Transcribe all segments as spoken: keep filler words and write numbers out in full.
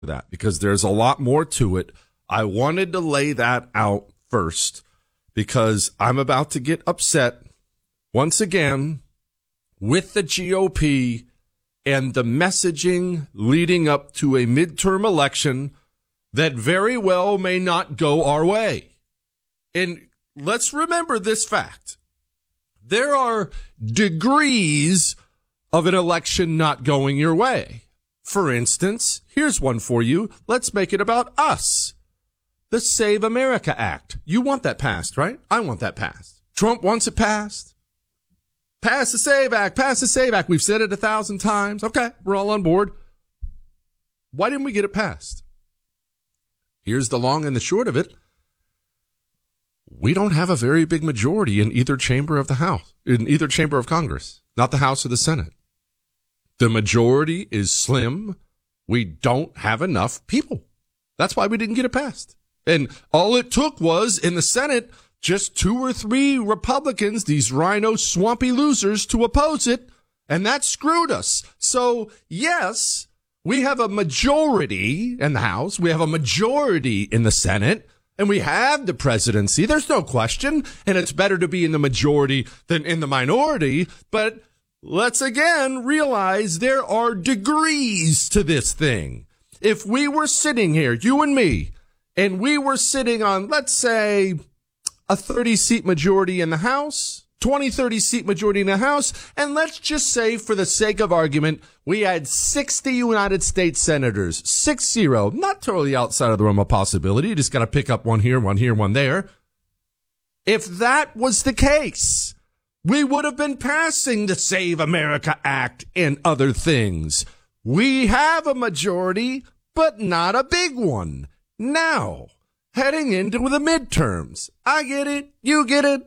that because there's a lot more to it. I wanted to lay that out first because I'm about to get upset once again with the G O P and the messaging leading up to a midterm election that very well may not go our way. And let's remember this fact. There are degrees of an election not going your way. For instance, here's one for you. Let's make it about us. The Save America Act. You want that passed, right? I want that passed. Trump wants it passed. Pass the Save Act. Pass the Save Act. We've said it a thousand times. Okay, we're all on board. Why didn't we get it passed? Here's the long and the short of it. We don't have a very big majority in either chamber of the House, in either chamber of Congress, not the House or the Senate. The majority is slim. We don't have enough people. That's why we didn't get it passed. And all it took was in the Senate, just two or three Republicans, these rhino swampy losers, to oppose it. And that screwed us. So, yes, we have a majority in the House. We have a majority in the Senate. And we have the presidency. There's no question. And it's better to be in the majority than in the minority. But let's again realize there are degrees to this thing. If we were sitting here, you and me, and we were sitting on, let's say, a thirty-seat majority in the House, twenty, thirty-seat majority in the House, and let's just say, for the sake of argument, we had sixty United States senators, six zero, not totally outside of the realm of possibility. You just got to pick up one here, one here, one there. If that was the case, we would have been passing the Save America Act and other things. We have a majority, but not a big one. Now, heading into the midterms, I get it, you get it.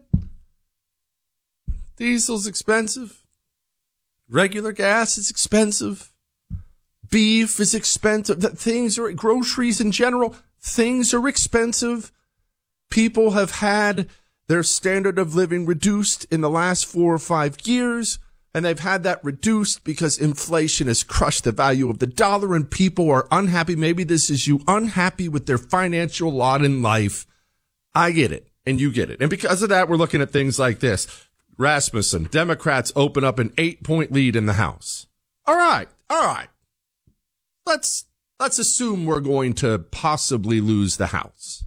Diesel's expensive. Regular gas is expensive. Beef is expensive. Things are, groceries in general, things are expensive. People have had their standard of living reduced in the last four or five years, and they've had that reduced because inflation has crushed the value of the dollar, and people are unhappy. Maybe this is you, unhappy with their financial lot in life. I get it, and you get it. And because of that, we're looking at things like this. Rasmussen, Democrats open up an eight-point lead in the House. All right, all right. Let's, let's assume we're going to possibly lose the House.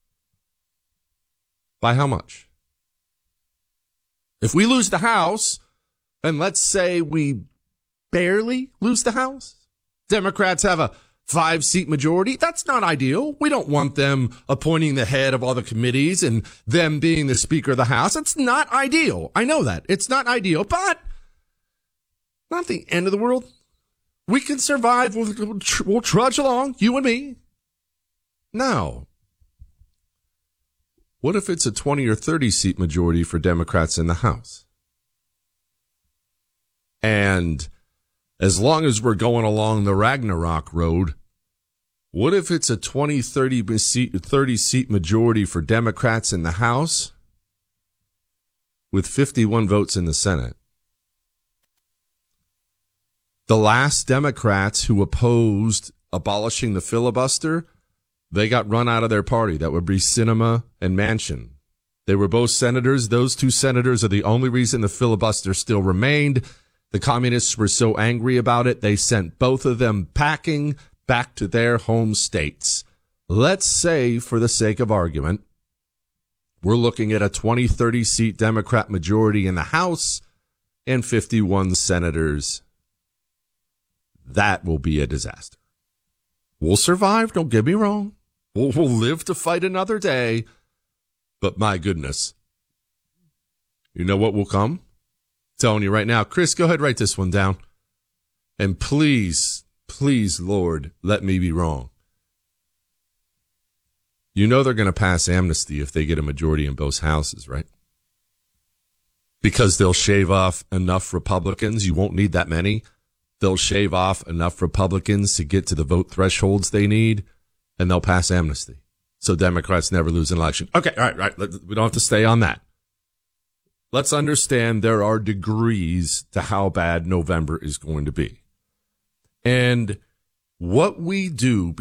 By how much? If we lose the House, and let's say we barely lose the House, Democrats have a five-seat majority. That's not ideal. We don't want them appointing the head of all the committees and them being the Speaker of the House. It's not ideal. I know that. It's not ideal, but not the end of the world. We can survive. We'll, we'll trudge along, you and me. Now, what if it's a twenty or thirty-seat majority for Democrats in the House? And as long as we're going along the Ragnarok road, what if it's a twenty, thirty seat majority for Democrats in the House with fifty-one votes in the Senate? The last Democrats who opposed abolishing the filibuster, they got run out of their party. That would be Sinema and Manchin. They were both senators. Those two senators are the only reason the filibuster still remained. The communists were so angry about it, they sent both of them packing back to their home states. Let's say, for the sake of argument, we're looking at a twenty, thirty seat Democrat majority in the House and fifty-one senators. That will be a disaster. We'll survive, don't get me wrong. We'll, we'll live to fight another day. But my goodness, you know what will come? Telling you right now. Chris, go ahead, write this one down. And please, please, Lord, let me be wrong. You know they're going to pass amnesty if they get a majority in both houses, right? Because they'll shave off enough Republicans. You won't need that many. They'll shave off enough Republicans to get to the vote thresholds they need, and they'll pass amnesty. So Democrats never lose an election. Okay, all right, right. We don't have to stay on that. Let's understand there are degrees to how bad November is going to be. And what we do